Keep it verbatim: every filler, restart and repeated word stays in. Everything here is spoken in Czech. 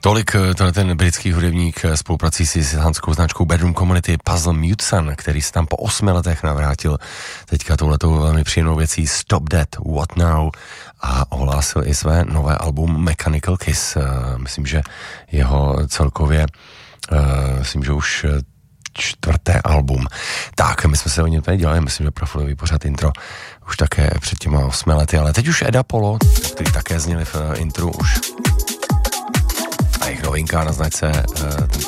Tolik tenhle ten britský hudebník spoluprací si s hanskou značkou Bedroom Community Puzzle Mutson, který se tam po osmi letech navrátil teďka touhletou velmi příjemnou věcí Stop That, What Now, a ohlásil i své nové album Mechanical Kiss. Myslím, že jeho celkově, myslím, že už čtvrté album. Tak, my jsme se o něm tady dělali, myslím, že profilový pořad intro už také před těma osmi lety, ale teď už Eda Polo, který také zněli v intru už. A jejich novinka na značce, ten